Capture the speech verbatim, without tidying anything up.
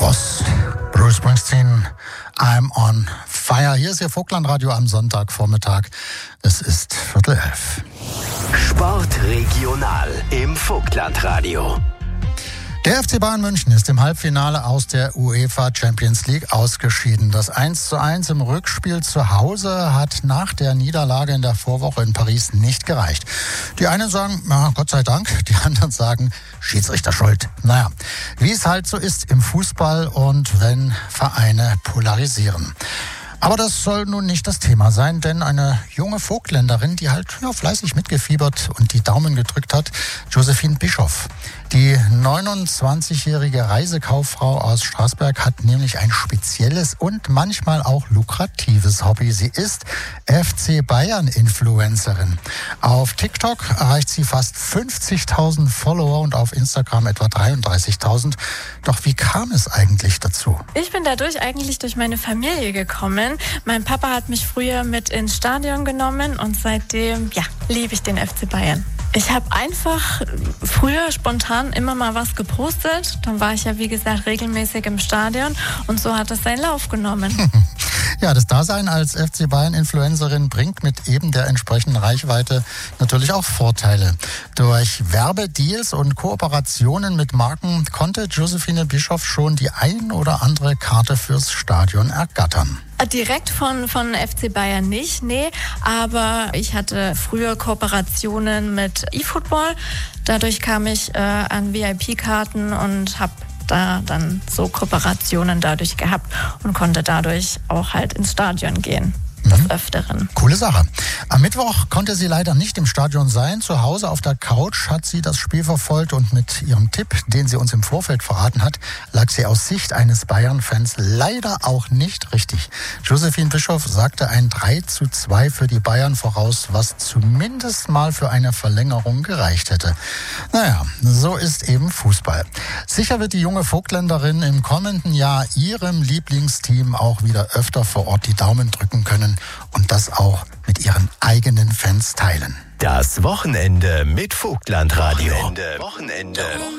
Boss, Bruce Springsteen, I'm on fire. Hier ist Ihr Vogtlandradio am Sonntagvormittag. Es ist Viertel elf. Sport regional im Vogtlandradio. Der F C Bayern München ist im Halbfinale aus der UEFA Champions League ausgeschieden. Das eins zu eins im Rückspiel zu Hause hat nach der Niederlage in der Vorwoche in Paris nicht gereicht. Die einen sagen, ja, Gott sei Dank, die anderen sagen, Schiedsrichter schuld. Naja, wie es halt so ist im Fußball und wenn Vereine polarisieren. Aber das soll nun nicht das Thema sein, denn eine junge Vogtländerin, die halt ja, fleißig mitgefiebert und die Daumen gedrückt hat, Josephine Bischoff. Die neunundzwanzigjährige Reisekauffrau aus Straßberg hat nämlich ein spezielles und manchmal auch lukratives Hobby. Sie ist F C Bayern-Influencerin. Auf TikTok erreicht sie fast fünfzigtausend Follower und auf Instagram etwa dreiunddreißigtausend. Doch wie kam es eigentlich dazu? Ich bin dadurch eigentlich durch meine Familie gekommen. Mein Papa hat mich früher mit ins Stadion genommen und seitdem, ja, liebe ich den F C Bayern. Ich habe einfach früher spontan immer mal was gepostet. Dann war ich ja, wie gesagt, regelmäßig im Stadion und so hat es seinen Lauf genommen. Ja, das Dasein als F C Bayern-Influencerin bringt mit eben der entsprechenden Reichweite natürlich auch Vorteile. Durch Werbedeals und Kooperationen mit Marken konnte Josephine Bischoff schon die ein oder andere Karte fürs Stadion ergattern. Direkt von, von F C Bayern nicht, nee, aber ich hatte früher Kooperationen mit eFootball. Dadurch kam ich äh, an V I P-Karten und habe da dann so Kooperationen dadurch gehabt und konnte dadurch auch halt ins Stadion gehen. Des Öfteren. Coole Sache. Am Mittwoch konnte sie leider nicht im Stadion sein. Zu Hause auf der Couch hat sie das Spiel verfolgt und mit ihrem Tipp, den sie uns im Vorfeld verraten hat, lag sie aus Sicht eines Bayern-Fans leider auch nicht richtig. Josephine Bischoff sagte ein drei zu zwei für die Bayern voraus, was zumindest mal für eine Verlängerung gereicht hätte. Naja, so ist eben Fußball. Sicher wird die junge Vogtländerin im kommenden Jahr ihrem Lieblingsteam auch wieder öfter vor Ort die Daumen drücken können und das auch mit ihren eigenen Fans teilen. Das Wochenende mit Vogtlandradio. Wochenende. Wochenende.